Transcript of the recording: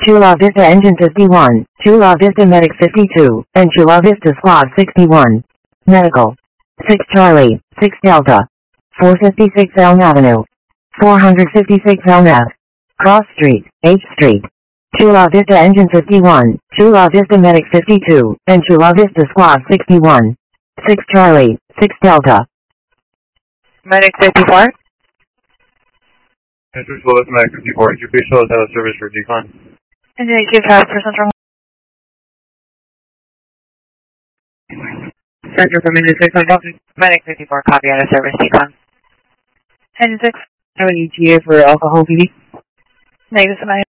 Chula Vista Engine 51, Chula Vista Medic 52, and Chula Vista Squad 61. Medical. 6 Charlie, 6 Delta. 456 Elm Avenue. 456 Elm Ave. Cross Street, H Street. Chula Vista Engine 51, Chula Vista Medic 52, and Chula Vista Squad 61. 6 Charlie, 6 Delta. Medic 54? Answer Chula Vista Medic 54. Your base shuttle is out of service for decline. Engine 85 for Central. Center from Engine 6 on Boston. Medic 54, copy out of service, decline. Engine 6? Have an ETA for alcohol PD. Negative,